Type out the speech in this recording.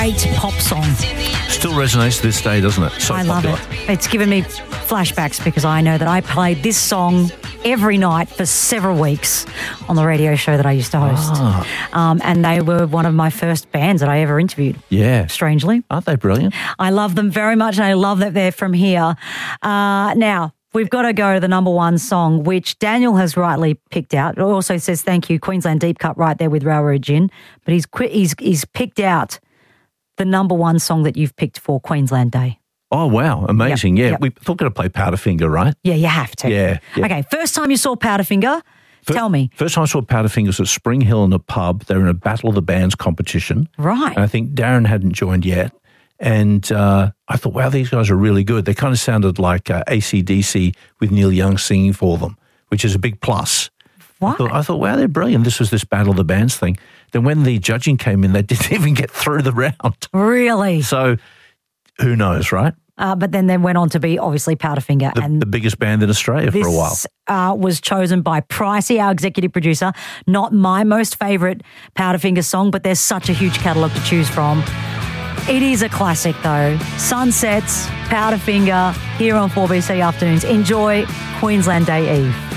Great pop song. Still resonates to this day, doesn't it? So I love popular. it. It's given me flashbacks because I know that I played this song every night for several weeks on the radio show that I used to host. And they were one of my first bands that I ever interviewed. Yeah. Strangely. Aren't they brilliant? I love them very much, and I love that they're from here. Now, we've got to go to the number one song, which Daniel has rightly picked out. It also says thank you, Queensland Deep Cut, right there with Railroad Gin. But he's picked out the number one song that you've picked for Queensland Day. Oh, wow. Amazing. Yep, Yeah. yep. We thought we're going to play Powderfinger, right? Yeah, you have to. Yeah. Okay, first time you saw Powderfinger, tell me. First time I saw Powderfinger was at Spring Hill in a pub. They were in a Battle of the Bands competition. Right. And I think Darren hadn't joined yet. And I thought, wow, these guys are really good. They kind of sounded like AC/DC with Neil Young singing for them, which is a big plus. What? I thought, wow, they're brilliant. This was this Battle of the Bands thing. Then when the judging came in, they didn't even get through the round. Really? So who knows, right? But then they went on to be, obviously, Powderfinger. The biggest band in Australia for a while. This was chosen by Pricey, our executive producer. Not my most favourite Powderfinger song, but there's such a huge catalogue to choose from. It is a classic, though. Sunsets, Powderfinger, here on 4BC Afternoons. Enjoy Queensland Day Eve.